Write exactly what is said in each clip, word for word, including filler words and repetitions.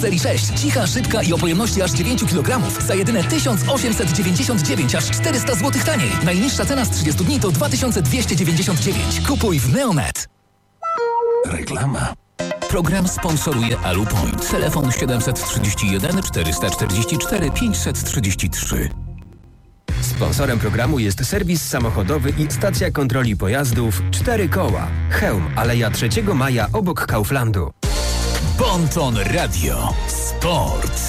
Serii sześć. Cicha, szybka i o pojemności aż dziewięć kilogramów za jedyne tysiąc osiemset dziewięćdziesiąt dziewięć, aż czterysta złotych taniej. Najniższa cena z trzydziestu dni to dwa tysiące dwieście dziewięćdziesiąt dziewięć. Kupuj w Neonet. Reklama. Program sponsoruje Alupoint. Telefon siedem trzy jeden, cztery cztery cztery, pięć trzy trzy. Sponsorem programu jest serwis samochodowy i stacja kontroli pojazdów cztery koła. Chełm, Aleja trzeciego maja obok Kauflandu. Bonton Radio. Sport.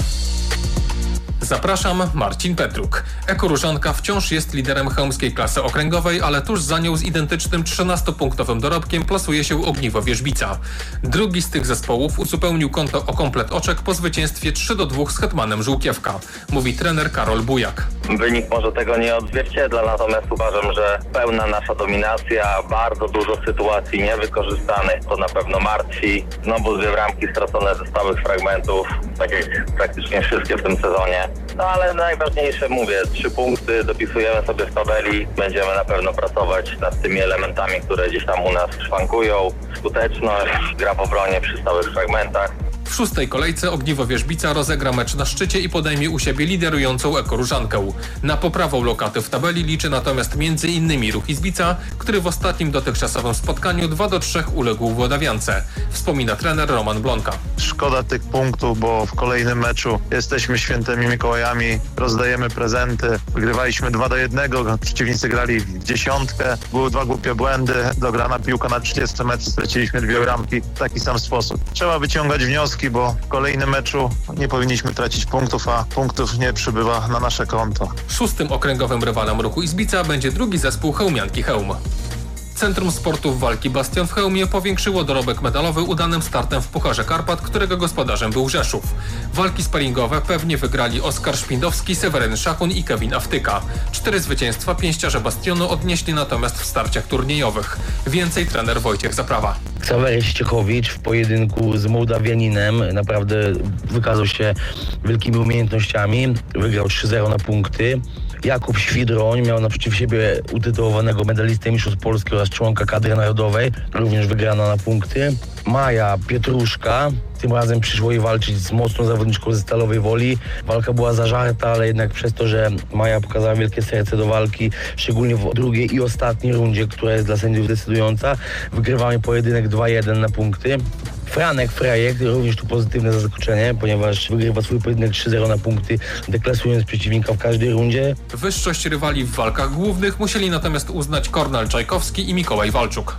Zapraszam, Marcin Petruk. Ekoróżanka wciąż jest liderem chełmskiej klasy okręgowej, ale tuż za nią z identycznym trzynastopunktowym dorobkiem plasuje się Ogniwo Wierzbica. Drugi z tych zespołów uzupełnił konto o komplet oczek po zwycięstwie trzy do dwóch z Hetmanem Żółkiewka, mówi trener Karol Bujak. Wynik może tego nie odzwierciedla, natomiast uważam, że pełna nasza dominacja, bardzo dużo sytuacji niewykorzystanych, to na pewno martwi. Znowu dwie bramki stracone ze stałych fragmentów, tak jak praktycznie wszystkie w tym sezonie. No ale najważniejsze, mówię, trzy punkty, dopisujemy sobie w tabeli, będziemy na pewno pracować nad tymi elementami, które gdzieś tam u nas szwankują. Skuteczność, gra w obronie przy stałych fragmentach. W szóstej kolejce Ogniwo Wierzbica rozegra mecz na szczycie i podejmie u siebie liderującą Ekoróżankę. Na poprawę lokaty w tabeli liczy natomiast między innymi Ruch Izbica, który w ostatnim dotychczasowym spotkaniu dwa do trzech uległ Włodawiance. Wspomina trener Roman Blonka. Szkoda tych punktów, bo w kolejnym meczu jesteśmy świętymi Mikołajami, rozdajemy prezenty. Wygrywaliśmy dwa do jednego, przeciwnicy grali w dziesiątkę, były dwa głupie błędy, dograna piłka na trzydziestym metru, straciliśmy dwie bramki w taki sam sposób. Trzeba wyciągać wnioski, bo w kolejnym meczu nie powinniśmy tracić punktów, a punktów nie przybywa na nasze konto. Szóstym okręgowym rywalem Ruchu Izbica będzie drugi zespół Chełmianki Chełm. Centrum Sportów Walki Bastion w Chełmie powiększyło dorobek medalowy udanym startem w Pucharze Karpat, którego gospodarzem był Rzeszów. Walki sparingowe pewnie wygrali Oskar Szpindowski, Seweryn Szachun i Kevin Aftyka. Cztery zwycięstwa pięściarze Bastionu odnieśli natomiast w starciach turniejowych. Więcej trener Wojciech Zaprawa. Ksawery Ściechowicz w pojedynku z Mołdawianinem naprawdę wykazał się wielkimi umiejętnościami. Wygrał trzy zero na punkty. Jakub Świdroń miał naprzeciw siebie utytułowanego medalistę mistrzostw Polski oraz członka kadry narodowej, również wygrana na punkty. Maja Pietruszka, tym razem przyszło jej walczyć z mocną zawodniczką ze Stalowej Woli. Walka była zażarta, ale jednak przez to, że Maja pokazała wielkie serce do walki, szczególnie w drugiej i ostatniej rundzie, która jest dla sędziów decydująca, wygrywamy pojedynek dwa jeden na punkty. Franek Frejek, również tu pozytywne zaskoczenie, ponieważ wygrywa swój pojedynek trzy zero na punkty, deklasując przeciwnika w każdej rundzie. Wyższość rywali w walkach głównych musieli natomiast uznać Kornel Czajkowski i Mikołaj Walczuk.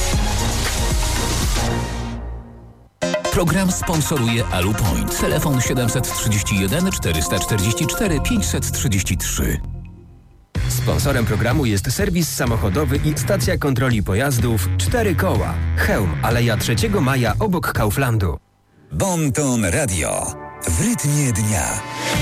Program sponsoruje Alupoint. Telefon siedem trzy jeden, cztery cztery cztery, pięć trzy trzy. Sponsorem programu jest serwis samochodowy i stacja kontroli pojazdów cztery koła. Chełm, Aleja trzeciego maja obok Kauflandu. Bonton Radio. W rytmie dnia.